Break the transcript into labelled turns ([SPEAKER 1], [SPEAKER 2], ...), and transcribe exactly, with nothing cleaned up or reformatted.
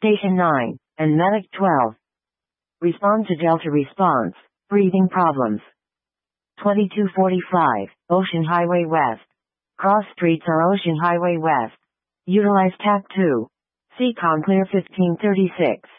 [SPEAKER 1] Station nine, and Medic twelve. Respond to Delta response, breathing problems. twenty-two forty-five, Ocean Highway West. Cross streets are Ocean Highway West. Utilize T A C two. Seacom clear fifteen thirty-six.